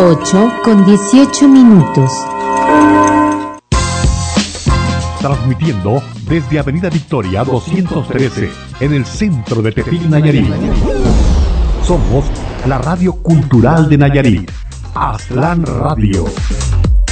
8:18. Transmitiendo desde Avenida Victoria 213, en el centro de Tepic, Nayarit. Somos la radio cultural de Nayarit, Aztlán Radio.